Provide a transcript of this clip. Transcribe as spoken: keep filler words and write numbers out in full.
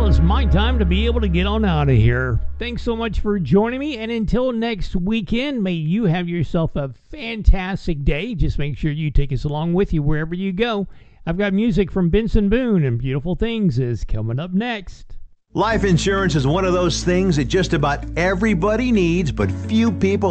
Well, it's my time to be able to get on out of here. Thanks so much for joining me, and until next weekend, may you have yourself a fantastic day. Just make sure you take us along with you wherever you go. I've got music from Benson Boone, and Beautiful Things is coming up next. Life insurance is one of those things that just about everybody needs, but few people